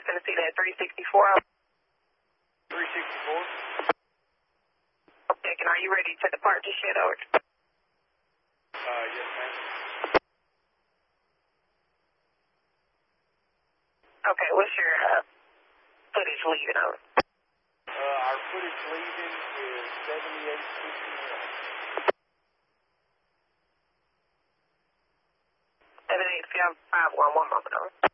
Tennessee at 364. 364. Okay, and are you ready to depart this shit over? Yes, ma'am. Okay, what's your footage leaving over? Our footage leaving is 7861. 7851, one moment over.